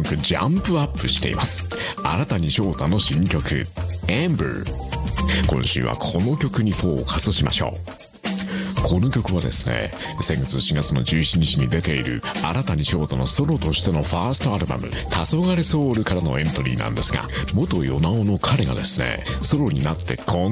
クジャンプアップしています。新谷翔太の新曲 Amber。 今週はこの曲にフォーカスしましょう。この曲はですね、先月4月の17日に出ている新谷翔太のソロとしてのファーストアルバム「黄昏ソウル」からのエントリーなんですが、元ヨナオの彼がですね、ソロになってこ